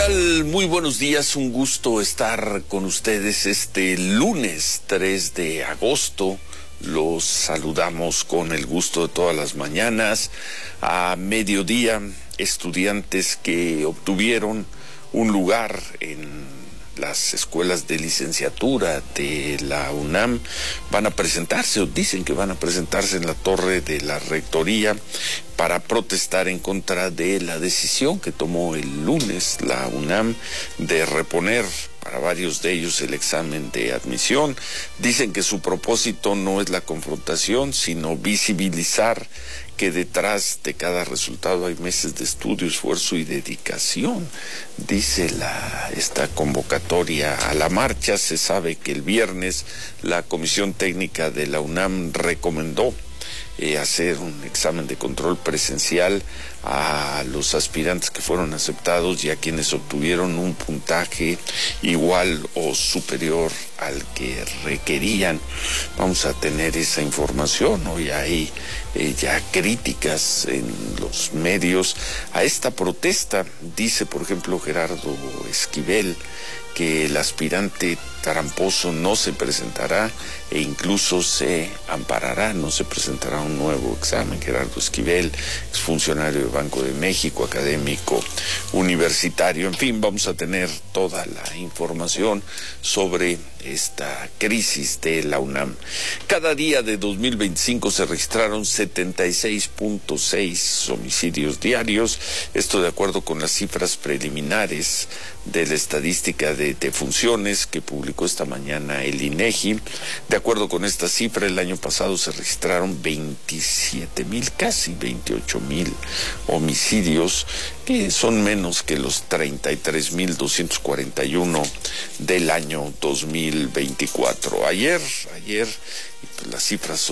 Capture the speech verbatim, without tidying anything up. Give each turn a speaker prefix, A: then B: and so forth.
A: tal? Muy buenos días, un gusto estar con ustedes este lunes tres de agosto. Los saludamos con el gusto de todas las mañanas. A mediodía, estudiantes que obtuvieron un lugar en las escuelas de licenciatura de la UNAM van a presentarse, o dicen que van a presentarse en la torre de la rectoría para protestar en contra de la decisión que tomó el lunes la UNAM de reponer para varios de ellos el examen de admisión. Dicen que su propósito no es la confrontación, sino visibilizar que detrás de cada resultado hay meses de estudio, esfuerzo y dedicación. Dice la esta convocatoria a la marcha. Se sabe que el viernes la Comisión Técnica de la UNAM recomendó Eh, hacer un examen de control presencial a los aspirantes que fueron aceptados y a quienes obtuvieron un puntaje igual o superior al que requerían. Vamos a tener esa información. Hoy hay eh, ya críticas en los medios a esta protesta. Dice, por ejemplo, Gerardo Esquivel que el aspirante tramposo no se presentará e incluso se amparará, no se presentará un nuevo examen. Gerardo Esquivel, exfuncionario del Banco de México, académico universitario. En fin, vamos a tener toda la información sobre esta crisis de la UNAM. Cada día de dos mil veinticinco se registraron setenta y seis punto seis homicidios diarios, esto de acuerdo con las cifras preliminares de la estadística de defunciones que publicó esta mañana el INEGI. De acuerdo con esta cifra, el año pasado se registraron veintisiete mil, casi veintiocho mil homicidios, que son menos que los treinta y tres mil doscientos cuarenta y uno del año dos mil veinticuatro. Ayer, ayer, pues las cifras